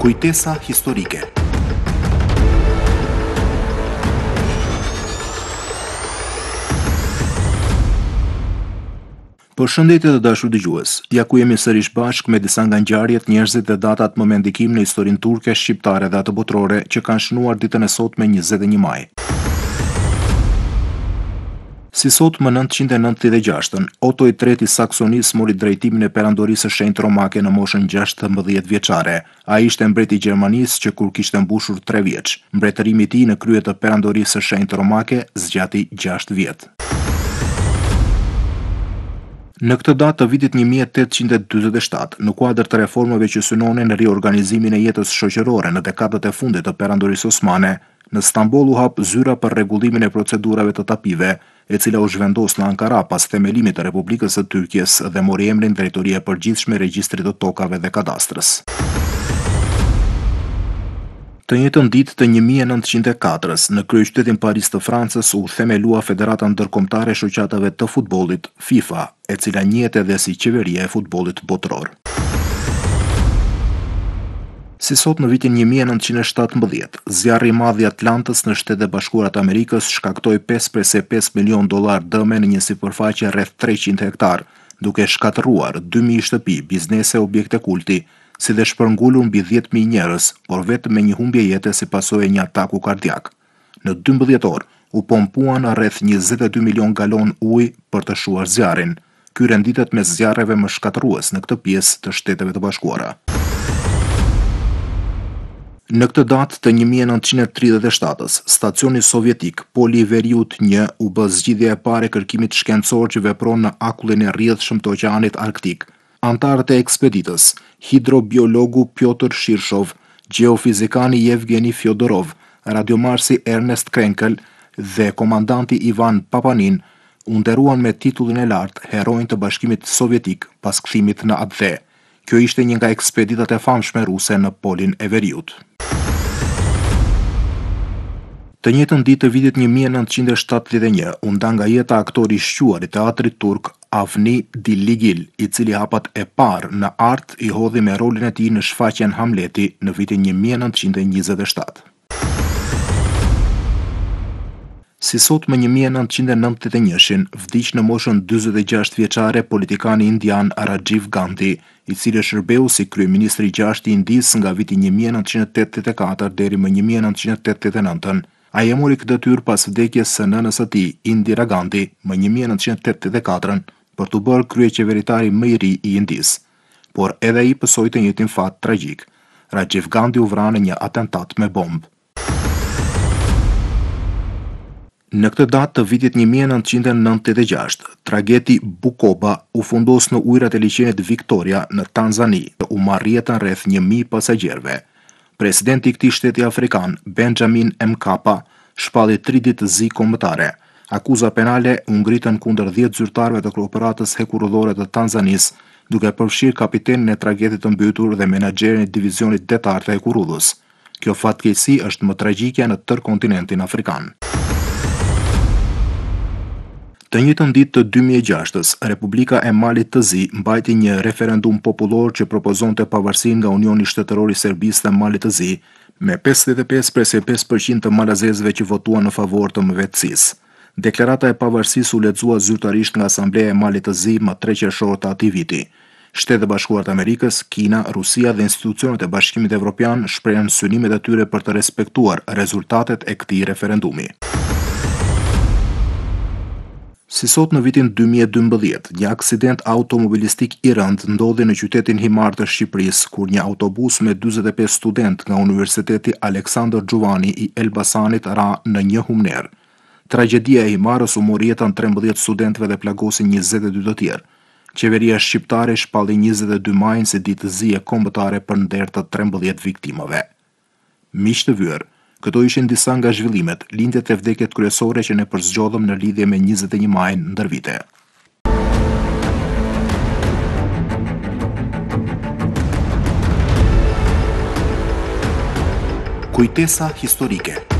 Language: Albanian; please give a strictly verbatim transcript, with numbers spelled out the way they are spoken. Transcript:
Kujtesa historike. Përshëndetje të dashur dëgjues. Ja ku jemi sërish bashk me disa nga ngjarjet, njerëzit dhe datat më me ndikim në historinë turke, shqiptare dhe atë botërore që kanë shënuar ditën e sotme njëzet e një maj. Si sot më nëntëqind e nëntëdhjetë e gjashtën, Oto i treti Saksonis mori drejtimin e perandorisë së shenjtë romake në moshën gjashtëmbëdhjetë vjeçare. Ai ishte mbreti i Gjermanisë që kur kishte mbushur tre vjeç. Mbretërimi i tij në krye të perandorisë së shenjtë romake zgjati gjashtë vjet. Në këtë datë të vitit një mijë e tetëqind e dyzet e shtatë, në kuadër të reformave që synonin riorganizimin e jetës shoqërore në dekadat e fundit të perandorisë osmane, në Stamboll u hap zyra për rregullimin e procedurave të tapive, e cila u zhvendos në Ankara pas themelimit të Republikës së Tyrkjes dhe mori emrin Drejtoria e Përgjithshme e Regjistrit të Tokave dhe Kadastrës. Të njëjtën ditë të një mijë e nëntëqind e katërës, në kryeqytetin Paris të Francës u themelua Federata Ndërkombëtare e Shoqatave të Futbollit, FIFA, e cila njihet edhe si Qeveria e Futbollit Botëror. Si sot në vitin një mijë e nëntëqind e shtatëmbëdhjetë, zjarri i madh i Atlantës në Shtetet e Bashkuara të Amerikës shkaktoi pesë presë pesë milion dollar dëme në një sipërfaqe rreth treqind hektar, duke shkatërruar dy mijë shtëpi, biznese, objekte kulti, si dhe shpërngulur mbi dhjetë mijë njerëz, por vetëm me një humbje jete si pasojë e një ataku kardiak. Në dymbëdhjetë orë u pompuan rreth njëzet e dy milion galon ujë për të shuar zjarrin. Ky renditet mes zjarreve më shkatërrues në këtë pjesë të Shteteve të Bashkuara. Në këtë datë të një mijë e nëntëqind e tridhjetë e shtatës, stacioni sovjetik Poli i Veriut një u bë zgjidhja e parë e kërkimit shkencor që vepron në akullin e rrjedhshëm të Oqeanit Arktik. Antarët e ekspeditës, hidrobiologu Pjotr Shirshov, gjeofizikani Yevgeni Fjodorov, radiomarsi Ernest Krenkel dhe komandanti Ivan Papanin u nderuan me titullin e lartë Herojnë të Bashkimit Sovjetik pas kthimit në atë the. Kjo ishte një nga ekspeditat e famshme ruse në Polin e Veriut. Të njëjtën ditë të vitit një mijë e nëntëqind e shtatëdhjetë e një, u nda nga jeta aktori i shquar i teatrit turk Avni Dilligil, i cili hapat e parë në art i hodhi me rolin e tij në shfaqjen Hamleti në vitin një mijë e nëntëqind e njëzet e shtatë. Si sot më një mijë e nëntëqind e nëntëdhjetë e njëshin, vdiq në moshën dyzet e gjashtë vjeçare politikani indian Rajiv Gandhi, i cili shërbeu si kryeministri i gjashtë i Indisë nga viti një mijë e nëntëqind e tetëdhjetë e katër deri më një mijë e nëntëqind e tetëdhjetë e nëntë. Ai e mori këtë detyrë pas vdekjes së nënës së tij, Indira Gandhi, më një mijë e nëntëqind e tetëdhjetë e katër, për të bërë kryeqeveritari më i ri i Indisë. Por edhe ai pësoi të njëjtin fat tragjik. Rajiv Gandhi u vra në një atentat me bombë. Në këtë datë të vitit një mijë e nëntëqind e nëntëdhjetë e gjashtë, trageti Bukoba u fundos në ujërat e liçenit Victoria në Tanzani, u marr jetën rreth një mijë pasagjerëve. Presidenti i këtij shteti afrikan, Benjamin Mkapa, shpalli tri ditë zi kombëtare. Akuza penale u ngritën kundër dhjetë zyrtarëve të Kooperatës Hekurudhore të Tanzanisë, duke përfshirë kapitenin e tragedit të mbytur dhe menaxherin e divizionit detar të Hekurudhës. Kjo fatkeqësi është më tragjike në tërë kontinentin afrikan. Të njëjtën ditë të dy mijë e gjashtës, Republika e Malit të Zi mbajti një referendum popullor që propozonte pavarësinë nga Unioni Shtetëror i Serbisë dhe Malit të Zi, me pesëdhjetë e pesë presë pesë përqind të malazezëve që votuan në favor të mëvetësisë. Deklarata e pavarësisë u lexua zyrtarisht nga Asambleja e Malit të Zi më tre qershor të atij viti. Shtetet e Bashkuara të Amerikës, Kina, Rusia dhe institucionet e Bashkimit Evropian shprehen synimet e tyre për të respektuar rezultatet e këtij referendumi. Si sot në vitin dy mijë e dymbëdhjetë, një aksident automobilistik i rënd ndodhi në qytetin himar të Shqipërisë, kur një autobus me dyzet e pesë studentë nga Universiteti Aleksandër Xhuvani i Elbasanit ra në një humner. Tragjedia e himarës u mori jetën trembëdhjetë studentëve dhe plagosi njëzet e dy të tjerë. Qeveria shqiptare shpalli njëzet e dy majin si ditë zi e kombëtare për nder të trembëdhjetë viktimave. Miq të vyer, këto ishin disa nga zhvillimet, lindjet e vdekjet kryesore që ne përzgjodhëm në lidhje me njëzet e një majin ndër vite. Kujtesa historike.